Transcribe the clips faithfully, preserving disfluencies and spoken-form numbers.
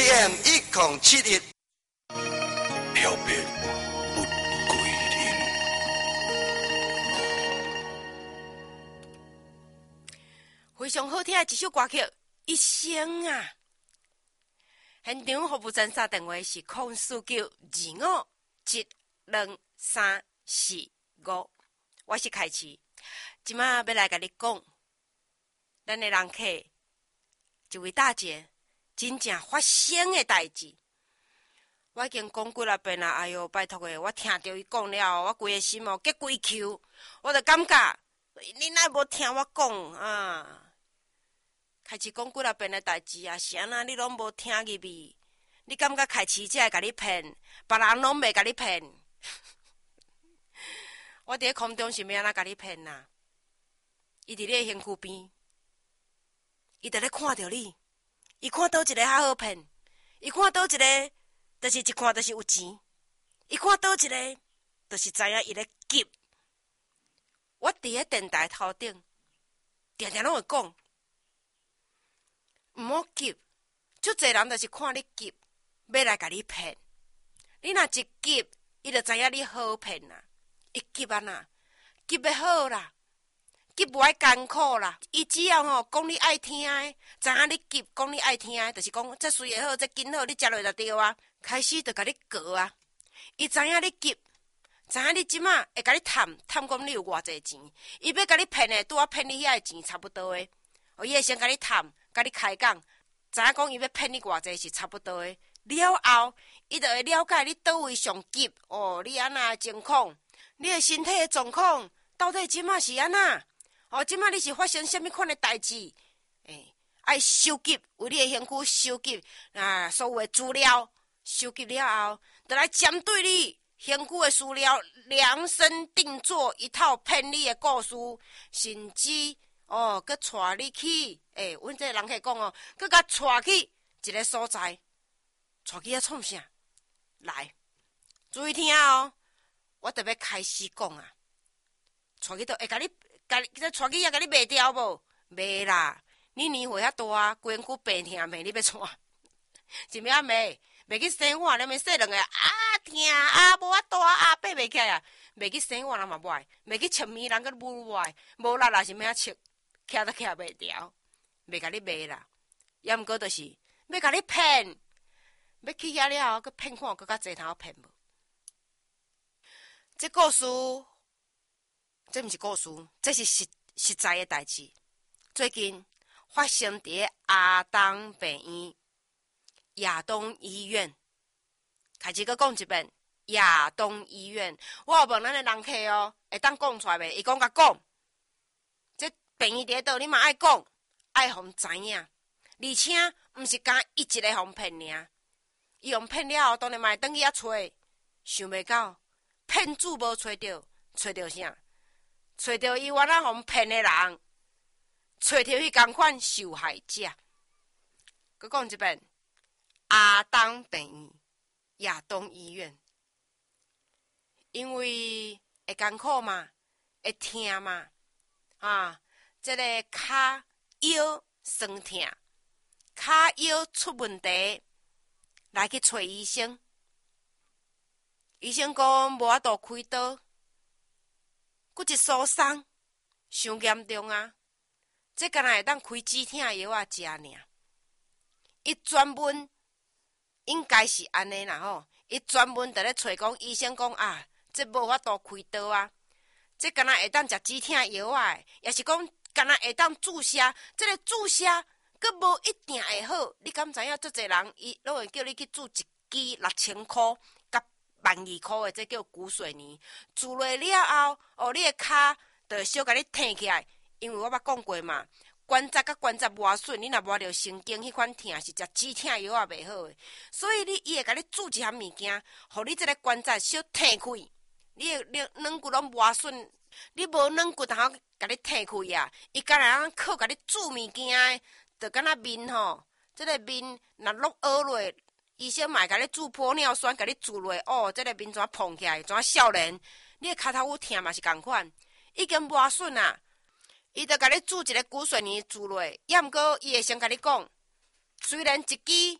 A M 一零七一， 特别不归零。 非常好听的一首歌曲《一生》啊！现场服务站打电话是零四九二五七两三四五，我是凯琪。今仔要来甲你讲，咱的人客一位大姐真正发生的代志。我已经讲几啊遍啦，哎哟，拜托诶！我听到伊讲了，我规个心哦，结规球，我就感觉你哪无听我讲啊？开始讲几啊遍的代志啊，是安那你拢无听入去？你感觉开始才会甲你骗，别人拢袂甲你骗。我伫咧空中是要安那甲你骗呐？伊伫你身躯边，伊伫咧看着你，伊看倒一个较好骗，伊看倒一个，就是一看就是有钱，伊看倒一个，就是知影伊咧急。我伫咧电台头顶，定定拢会讲。毋好急，足侪人就是看你急，要来甲你骗。你若一急，伊就知影你好骗啦。伊急啊呐，急要好啦，急无爱艰苦啦。伊只要吼讲你爱听的，知影你急，讲你爱听的，就是讲这水会好，这紧好，你食落就对啊。开始就甲你过啊。伊知影你急，知影你即马会甲你探探讲你有偌济钱，伊要甲你骗的，拄啊骗你遐个钱差不多的。哦，伊会先甲你探。甲你开讲，知影讲伊要骗你偌济是差不多的。了后，伊就会了解你倒位上急哦，你安那情况，你的身体的状况到底即马是安那？哦，即马你是发生什么款的代志？诶、欸，爱收集为你的身躯收集啊，所有的资料收集了后，就来针对你身躯的资料量身定做一套骗你的故事，甚至。哦，佮带你去，诶、欸，阮这个人客讲哦，佮甲带去一个所在，带去遐创啥？来，注意听哦，我特别开始讲啊，带去倒会甲你，甲你带去遐甲你卖掉无？卖啦，你年岁遐大，规身躯病痛病，你要带？是毋啊卖？卖去生活，连咪说两个啊痛啊，无法度啊，爬袂起来啊，卖去生活人嘛歹，卖去切面人佮愈歹，无力啦是要切。徛都徛袂牢，袂甲你卖啦，也毋过就是要甲你骗，要去遐了后，佮骗看佮较济通骗无？这故事，这毋是故事，这是实实在的代志。最近发生伫阿东病院、亚东医院，开始佮讲一遍亚东医院。我有问咱的人客哦，会当讲出来袂？伊讲甲讲。病院伫倒，你嘛爱讲，爱互知影，而且毋是干伊一个互骗尔，伊互骗了后，当然嘛会转去遐找，想袂到骗子无找着，找着啥？找着伊原来互骗的人，找着迄共款受害者。佮讲一遍，阿东病院、亚东医院，因为会艰苦嘛，会痛嘛，啊。这个骹腰酸痛，骹腰出问题，来去找医生。医生讲无法度开刀，骨质疏松，伤严重啊！这敢若会当开止痛药啊食尔。伊专门应该是安尼啦吼，伊专门伫咧找讲医生讲啊，这无法度开刀啊，这敢若会当食止痛药啊，也是讲。敢若会当注射，这个注射佫无一定会好。你敢知影？足侪人伊拢会叫你去注一支六千箍，甲万二箍的，这叫骨水泥。注落了后，哦，你的骹就小甲你挺起来。因为我捌讲过嘛，关节甲关节磨损，你若磨着神经，迄款痛是食止痛药也袂好的。所以你伊会甲你注一项物件，互你这个关节小挺开，你的软骨拢磨损。你无软骨，然后甲你挺开啊！伊敢若靠甲你注物件诶，就敢若面吼，即个面若落凹落，医生嘛会甲你注玻尿酸，甲你注落，哦，即个面怎膨起来，怎少年，你诶骹头有疼嘛是共款，已经磨损啊！伊就甲你注一个骨水泥注落，也毋过伊会先甲你讲，虽然一支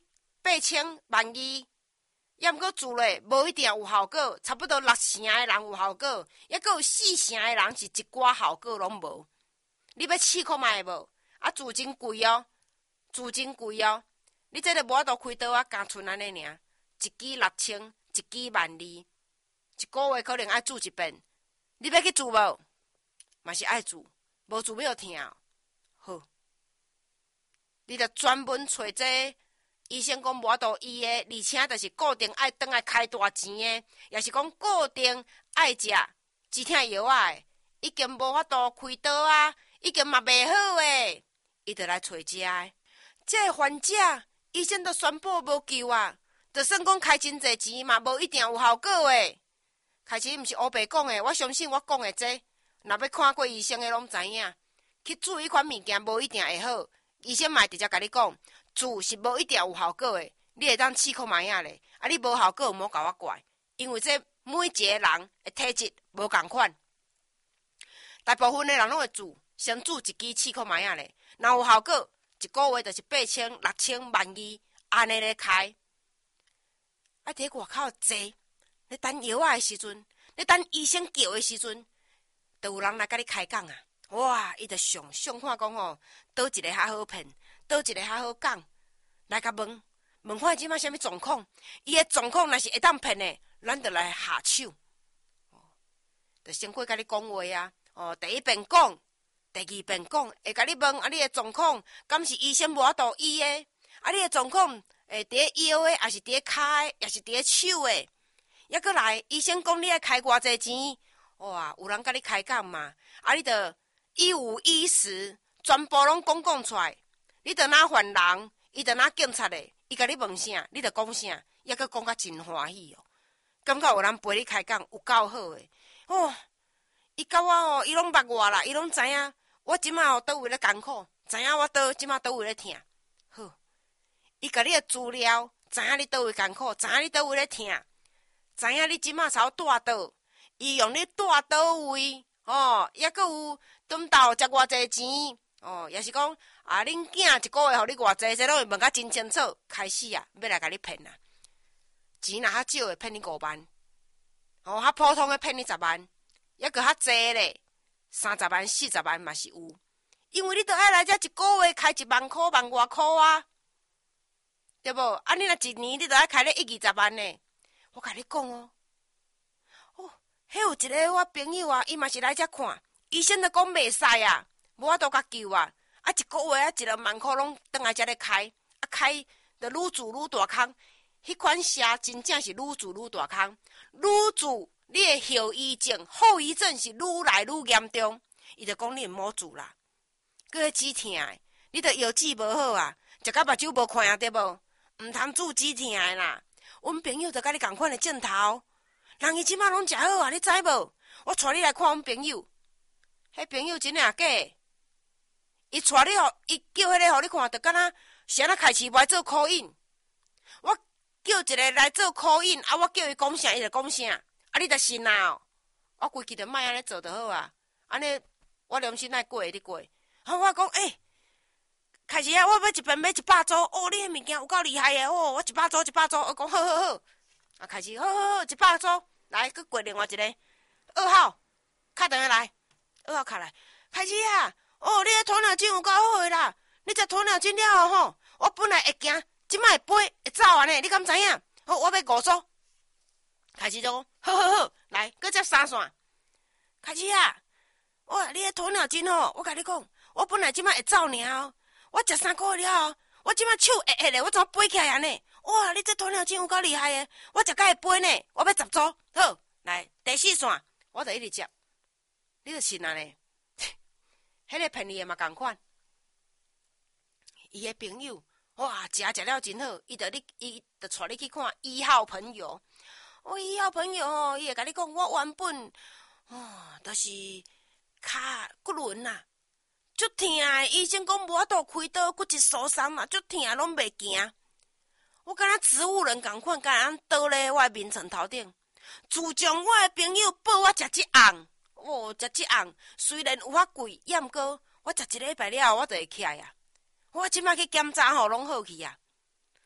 八千万二，也毋过做咧无一定有效果，差不多六成诶人有效果，也佫有四成诶人是一寡效果拢无。你要试看卖无？啊，做真贵哦，做真贵哦。你这个无法度开刀啊，加剩安尼尔，一支六千，一支万二，一个月可能爱做一遍。你要去做无？嘛是爱做，无做要疼。好，你着专门找这医生讲无法度医的，而且着是固定爱转来开大钱的，也是讲固定爱食止疼药啊的，已经无法度开刀啊，已经嘛袂好诶，伊着来找遮的。这个患者医生都宣布无救啊，就算讲开真侪钱嘛，无一定有效果诶。开始毋是乌白讲诶，我相信我讲诶这，若要看过医生诶，拢知影。去做迄款物件无一定会好，医生嘛直接甲你讲，做是无一定有效果诶，你会当试看卖啊咧。啊，你无效果，莫甲我怪，因为这每一个人诶体质无共款，大部分诶人拢会做，先做一支试看卖啊咧，若有效果，一个月就是八千、六千、万二，安尼咧开。啊，伫外口坐，咧等药仔诶时阵，咧等医生叫诶时阵，就有人来甲你开讲啊。哇！伊着上上看讲吼，倒一个较好骗，倒一个较好讲，来甲问问看即摆啥物状况？伊诶状况若是会当骗诶，咱着来下手。哦，着先过甲你讲话啊！哦，第一遍讲，第二遍讲，会甲你问啊，你诶状况，敢是医生无法度医诶？啊，你诶状况，诶，伫咧腰诶，还是伫咧骹诶，也是伫咧手诶？抑过来，医生讲你爱开偌济钱？哇！有人甲你开讲嘛？啊，你着。一五一十，全部拢讲讲出来。你着哪犯人，伊着哪警察的，伊甲你问啥，你着讲啥，抑阁讲甲真欢喜哦。感觉有人陪你开讲，有够好诶。哦，伊甲我哦，伊拢捌我啦，伊拢知影我即马哦倒位咧艰苦，知影我倒即马倒位咧疼。好，伊甲你诶资料，知影你倒位艰苦，知影你倒位咧疼，知影你即马才住倒，伊用你住倒位。哦，抑阁有踮斗食偌济钱，哦，也是讲啊，恁囝一个月互你偌济，这拢会问甲真清楚。开始啊，要来甲你骗啊，钱若较少的骗你五万，哦，较普通的骗你十万，抑阁较济咧，三十万、四十万嘛是有，因为你着爱来遮一个月开一万箍、万外箍啊，对无？啊，你若一年你着爱开咧一二十万呢，我甲你讲哦。迄有一个我朋友啊，伊嘛是来遮看，医生就讲袂使啊，无法度甲救啊，啊一个月啊一两万箍拢倒来遮咧开，啊开就愈做愈大空，迄款车真正是愈做愈大空，愈做你的后遗症、后遗症是愈来愈严重，伊就讲你毋好做啦，搁迄止疼的，你着药剂无好啊，食甲目睭无看啊，对无？毋通做止疼的啦，阮朋友着甲你共款的镜头。人伊即马拢食好啊，你知无？我带你来看阮朋友，迄朋友真诶假？伊带你互，伊叫迄个互你看，着敢若是安那开市来做考印。我叫一个来做考印，啊，我叫伊讲啥，伊就讲啥，啊，你着信啊哦。我规矩着莫安尼做就好啊，安尼我良心爱过会得过。啊，我讲诶，开始啊，我要一遍买一百组，哦，你迄物件有够厉害诶，哦，我一百组一百组，我讲好好好。啊，开始好好好，一百组，来，佮过另外一个二号，敲电话来，二号敲来，开始啊，哦，你个鸵鸟精有够好诶啦，你食鸵鸟精了后吼，我本来会惊，即摆会飞会走安尼，你敢知影？好，我要五组，开始就好好好，来，佮接三线，开始啊，哇，你个鸵鸟精吼，我甲你讲，我本来即摆会走尔哦，我食三个月了后，我即摆手会会咧，我怎飞起来安尼？哇！你这鸵鸟精有够厉害诶！我食甲会飞呢，我要十组。好，来第四线，我就一直接，你就信啊呢？迄个骗你诶嘛共款，伊诶朋友哇，食食了真好，伊就你伊就带你去看一号朋友。哦，一号朋友哦，伊会甲你讲，我原本哦，就是骹骨轮呐，足疼诶。医生讲无法度开刀，骨质疏松嘛，足疼，拢袂行。我敢若植物人共款，敢若倒咧我面床头顶。自从我诶朋友报我食即红，哦，食即红，虽然有法贵，也毋过我食一礼拜了，我就会起来啊。我即摆去检查吼，拢好去啊。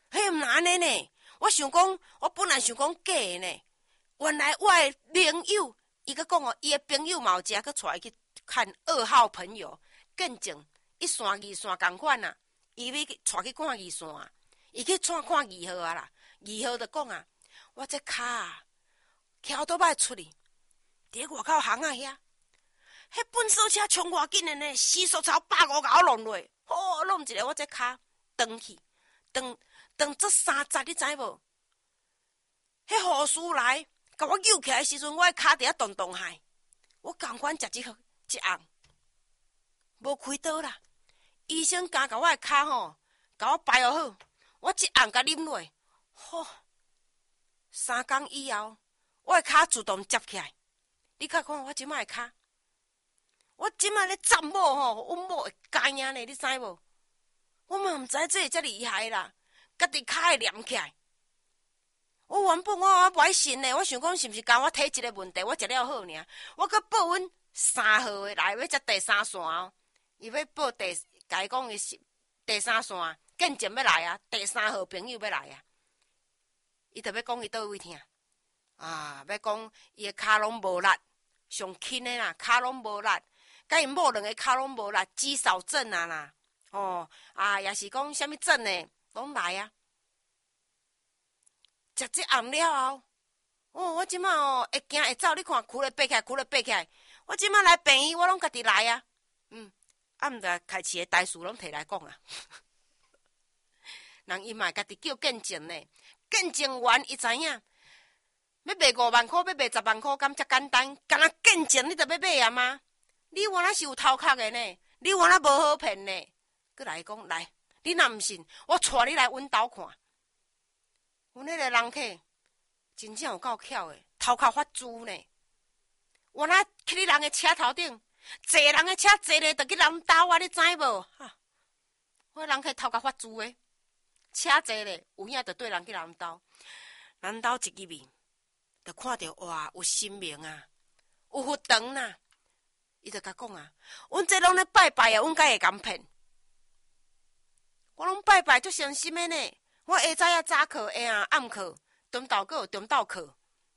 迄毋安尼呢？我想讲，我本来想讲假的呢。原来我的朋友，伊佮讲哦，伊的朋友嘛有一个佮带去看二号朋友，更正一线二线共款啊。伊要带去看二线，伊去看看二号啊啦。二号就讲啊，我这骹啊，桥倒摆出去，伫外口巷仔遐，迄本扫车冲偌紧的呢，时速超百五甲我弄落，哦，弄一个我这骹断去，断断做三十，你知无？迄护士来，甲我扭起来的时阵，我的骹伫遐动动害，我共款食一一红，无开刀啦。医生刚甲我的骹吼，甲我排好，我一红甲啉落，吼、哦，三工以后，我的骹自动接起来。你看看我即摆的骹，我即摆咧站某吼，阮某会干呀呢，你知无？我嘛毋知这会遮厉害啦，家己骹会连起来。我原本我我不爱信呢，我想讲是毋是甲我体质的问题，我食了好尔。我搁报阮三号的来要食第三线哦，伊要报第，甲伊讲伊是第三线，见证要来啊，第三号朋友要来啊。伊着要讲伊倒位疼啊，要讲伊的骹拢无力，上轻的啦，骹拢无力，甲因某两个骹拢无力，肌少症啊啦，哦啊，也是讲啥物症呢，拢来啊。食这暗了后，哦，我即摆哦会行会走，你看，跍咧爬起来，跍咧爬起来。我即摆来病院，我拢家己来啊。嗯，啊，毋着开市的台词拢摕来讲啊。人伊嘛家己叫见证呢，见证完伊知影，要卖五万箍，要卖十万箍，敢遮简单？敢若见证你着要买啊吗？你原来是有头壳的呢，你原来无好骗呢。佮来讲来，你若毋信，我带你来阮兜看。阮迄个人客真正有够巧的，头壳发珠呢。原来去你人的车头顶，坐人的车坐咧，就去人兜啊，你知无？哈，我人客头壳发珠的，车坐咧，有影就对人去人兜，人兜一入面，就看到哇，有神明啊，有佛堂呐。伊就甲讲啊，阮这拢咧拜拜啊，阮敢会敢骗？我拢拜拜足诚心的呢。我下早仔早课，下暗暗课，中昼阁有中昼课。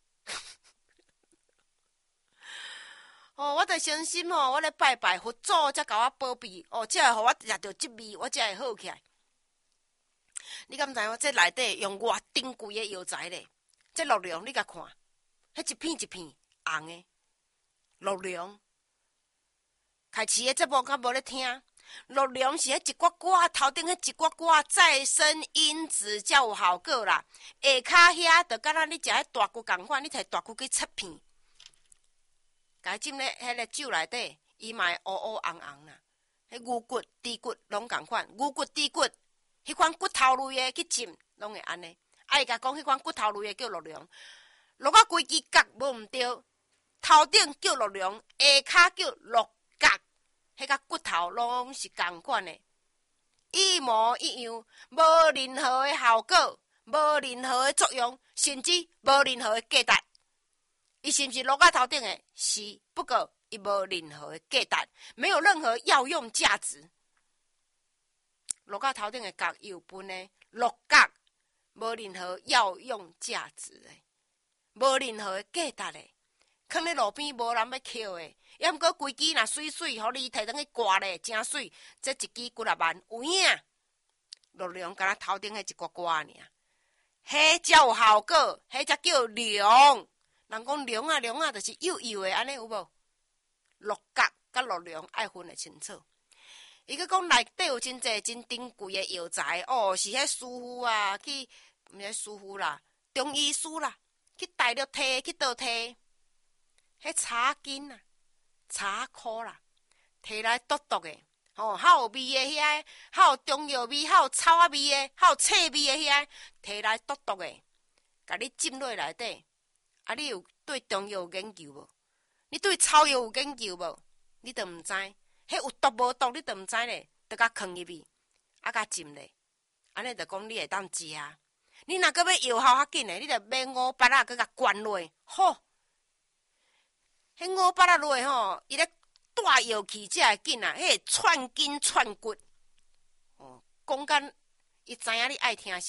哦，我着诚心哦，我咧拜拜佛祖，才甲我保庇哦，才会互我食着即味，我才会好起来。你敢知影？这内底用偌珍贵的药材咧？这鹿茸你甲看，迄一片一片红的鹿茸。开市的节目敢无咧听？鹿茸是迄一挂挂头顶迄一挂挂再生因子才有效果啦。下骹遐就敢若你食迄大骨共款，你摕大骨去切片，甲伊浸咧迄个酒内底，伊嘛会乌乌红红啦。迄牛骨、猪骨拢共款，牛骨、猪骨迄款骨头类的去浸，拢会安尼。啊，伊甲讲迄款骨头类的叫鹿茸，鹿啊规支角无毋对，头顶叫鹿茸，下骹叫鹿角。迄个骨头拢是共款的，一模一样，无任何的效果，无任何的作用，甚至无任何的价值。伊是毋是鹿仔头顶的？是，不过伊无任何的价值，没有任何药用价值。鹿仔头顶的角有分的，鹿角无任何药用价值的，无任何的价值的，放咧路边无人要捡的。也毋过规支若水水，互你摕转去刮咧，真水。这一支几若万有影，鹿茸敢若头顶迄一刮刮尔，迄才有效果，迄才叫茸。人讲茸啊茸啊，就是幼幼的安尼有无？鹿角甲鹿茸爱分得清楚。伊佮讲内底有真济真珍贵的药材哦，是迄师傅啊，去毋是师傅啦，中医师啦，去大陆摕去倒摕，迄茶根啊。茶枯啦，摕来剁剁的，吼、哦，较有味的遐，较有中药味，较有草仔味的，较有册味的遐，摕来剁剁的，甲你浸落内底。啊，你有对中药有研究无？你对草药有研究无？你都毋知，迄有毒无毒，你都毋知咧，得甲放入去，啊，甲浸咧，安尼就讲你会当食。你若搁要药效较紧的，你着买五八仔，搁甲灌落，吼。迄五八仔落吼，伊咧带药气才会紧啊！迄串筋串骨，哦，讲甲伊知影你爱听啥，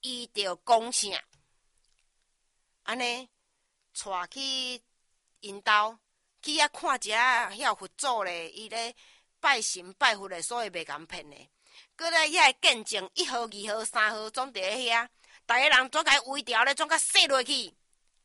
伊着讲啥，安尼带去因兜去遐看一下遐佛祖咧，伊咧拜神拜佛咧，所以袂共骗咧。搁来遐见证一号、二号、三号总伫咧遐，逐个人总甲伊围条咧，总甲洗落去，一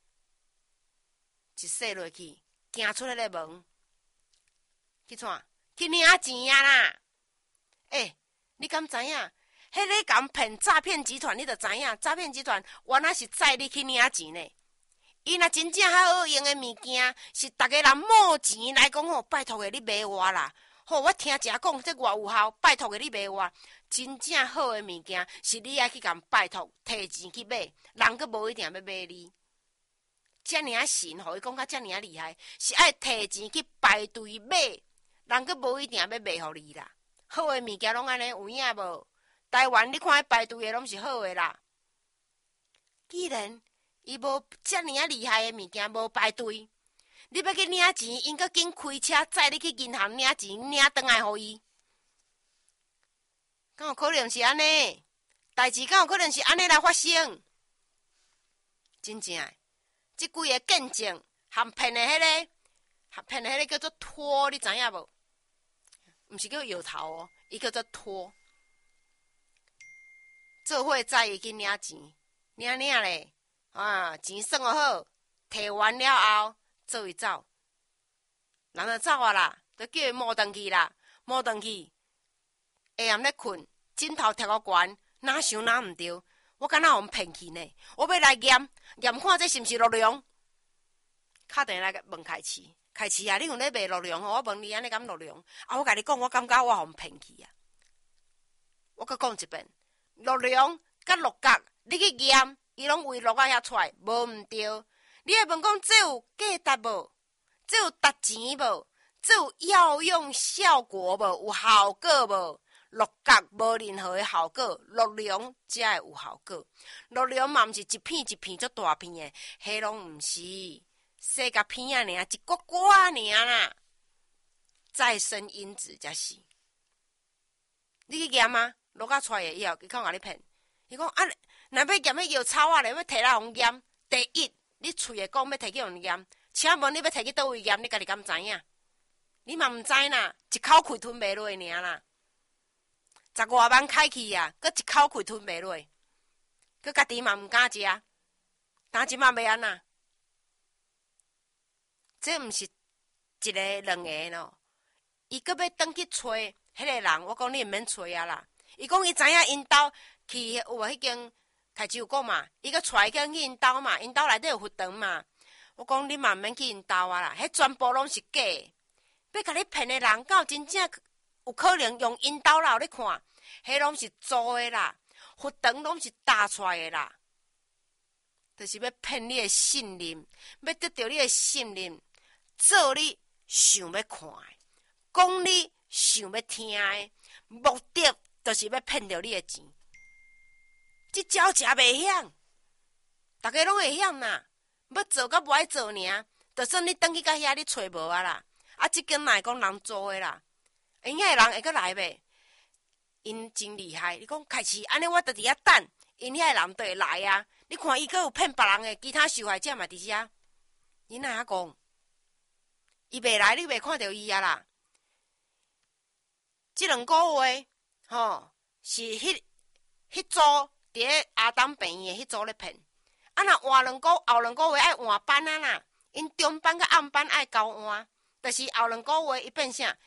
洗落去，行出迄个门，去怎？去领钱啊啦！诶、欸，你敢知影？迄个共骗诈骗集团，你着知影？诈骗集团原来是载你去领钱呢。伊若真正较好用的物件，是逐个人冒钱来讲吼，拜托个你买我啦。吼，我听食讲这偌有效，拜托个你买我。真正好的物件，是你爱去共拜托，摕钱去买，人佫无一定要买你。遮尔啊神，互伊讲甲遮尔啊厉害，是爱摕钱去排队买，人佫无一定要买互你啦。好的物件拢安尼有影无？台湾你看排队的拢是好的啦。既然伊无遮尔啊厉害的物件，无排队，你要去领钱，因佫紧开车载你去银行领钱，领倒来互伊。敢有可能是安尼？代志敢有可能是安尼来发生？真正的，即几个见证含骗的迄、那个，含骗的迄个叫做托，你知影无？毋是叫摇头哦，伊叫做托。做伙载伊去领钱，领领咧，啊，钱算好，摕完了后，做伊走，人就走啊啦，就叫伊摸转去啦，摸转去。下暗咧困，枕头贴个悬，哪想哪毋对，我敢若互骗去呢？我要来验验看这是毋是陆良？敲电话来问开市，开市啊，你有咧卖陆良吼？我问你安尼敢陆良？啊，我甲你讲，我感觉我互骗去啊！我佮讲一遍，陆良甲陆角，你去验，伊拢为陆啊遐出来，无毋对。你会问讲，这有价值无？这有值钱无？这有药用效果无？有效果无？陆角无任何的效果，陆良才会有效果。陆良嘛毋是一片一片足大片的，迄拢毋是，细甲片仔尔，一刮刮尔啦。再生因子才是。你去验啊？陆角出来以后，伊讲甲你骗。伊讲啊，若要验迄药草啊咧，要摕来互验。第一，你喙会讲要摕去互验，请问你要摕去倒位验？你家己敢知影？你嘛毋知呐，一口气吞袂落尔啦。十外万开去啊，佮一口气吞袂落，佮家己嘛毋敢食，呾即嘛要安那？这毋是一个两个咯，伊佮要转去找迄个人，我讲你毋免找啊啦。伊讲伊知影因兜去有无迄间台州有讲嘛，伊佮带去因兜嘛，因兜内底有佛堂嘛。我讲你嘛毋免去因兜啊啦，迄全部拢是假的。要甲你骗的人，到真正有可能用因兜啦，你看，迄拢是租的啦，佛堂拢是搭出来的啦，就是要骗你的信任，要得到你的信任，做你想要看的，讲你想要听的，目的就是要骗到你的钱。这招食袂晓，大家拢会晓呐，要做甲无爱做尔，就算你转去到遐，你找无啊啦。啊，即间来讲人做诶啦，因遐人会阁来袂？因真厉害，你讲开始安尼，我著伫遐等，因遐人都会来啊。你看伊阁有骗别人诶，其他受害者嘛伫遮。你哪样讲？伊袂来，你袂看到伊啊啦。即两个月，吼，是迄迄组伫咧阿东病院诶迄组咧骗。啊，若换两个后两个月爱换班啊啦，因中班甲暗班爱交换。但是后两个月伊变啥？